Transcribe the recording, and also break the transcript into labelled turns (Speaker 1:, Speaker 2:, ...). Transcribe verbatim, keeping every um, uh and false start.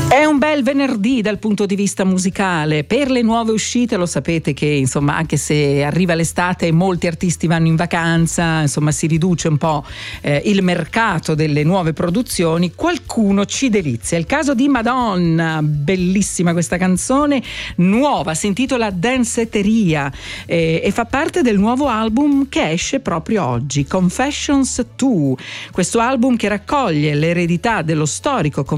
Speaker 1: È un bel venerdì dal punto di vista musicale. Per le nuove uscite lo sapete che insomma, anche se arriva l'estate e molti artisti vanno in vacanza, insomma si riduce un po' eh, il mercato delle nuove produzioni, qualcuno ci delizia. È il caso di Madonna, bellissima questa canzone nuova, si intitola Danceteria eh, e fa parte del nuovo album che esce proprio oggi, Confessions due. Questo album che raccoglie l'eredità dello storico